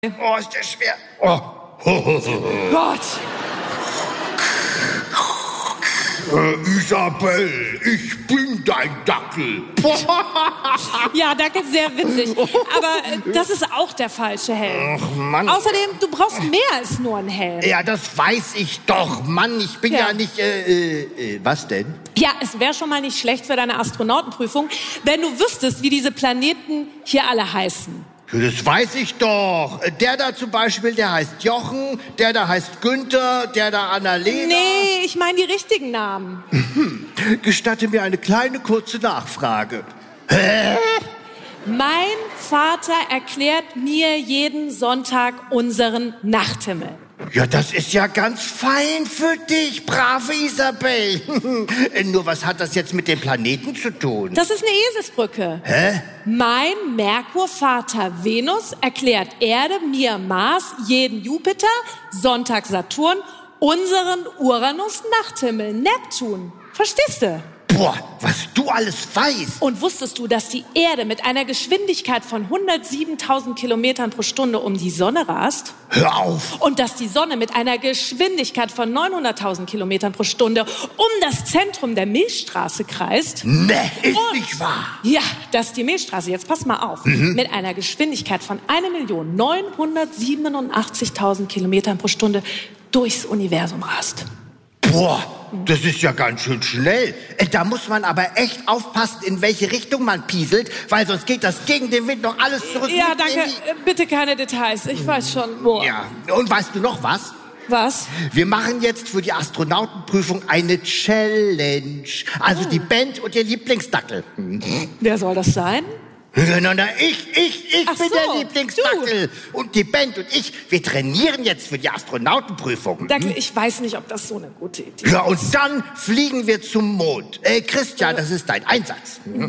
Oh, ist der schwer. Oh. Gott. Isabel, ich bin dein Dackel. Ja, Dackel, sehr witzig. Aber das ist auch der falsche Helm. Ach, Mann. Außerdem, du brauchst mehr als nur einen Helm. Ja, das weiß ich doch, Mann. Ich bin ja nicht, was denn? Ja, es wäre schon mal nicht schlecht für deine Astronautenprüfung, wenn du wüsstest, wie diese Planeten hier alle heißen. Das weiß ich doch. Der da zum Beispiel, der heißt Jochen, der da heißt Günther, der da Annalena. Nee, ich meine die richtigen Namen. Gestatte mir eine kleine kurze Nachfrage. Mein Vater erklärt mir jeden Sonntag unseren Nachthimmel. Ja, das ist ja ganz fein für dich, brave Isabel. Nur was hat das jetzt mit dem Planeten zu tun? Das ist eine Eselsbrücke. Hä? Mein Merkur-Vater Venus erklärt Erde, mir Mars, jeden Jupiter, Sonntag Saturn, unseren Uranus-Nachthimmel, Neptun. Verstehst du? Boah, was du alles weißt. Und wusstest du, dass die Erde mit einer Geschwindigkeit von 107.000 Kilometern pro Stunde um die Sonne rast? Hör auf. Und dass die Sonne mit einer Geschwindigkeit von 900.000 Kilometern pro Stunde um das Zentrum der Milchstraße kreist? Nee, ist nicht wahr. Ja, dass die Milchstraße, jetzt pass mal auf, mit einer Geschwindigkeit von 1.987.000 Kilometern pro Stunde durchs Universum rast. Boah, das ist ja ganz schön schnell. Da muss man aber echt aufpassen, in welche Richtung man pieselt, weil sonst geht das gegen den Wind noch alles zurück. Ja, danke. Bitte keine Details. Ich weiß schon, wo. Ja, und weißt du noch was? Was? Wir machen jetzt für die Astronautenprüfung eine Challenge. Also die Band und ihr Lieblingsdackel. Wer soll das sein? Ich Ach bin so, der Lieblingsdackel. Und die Band und ich, wir trainieren jetzt für die Astronautenprüfung. Dackel, ich weiß nicht, ob das so eine gute Idee ist. Ja, und dann fliegen wir zum Mond. Christian, das ist dein Einsatz.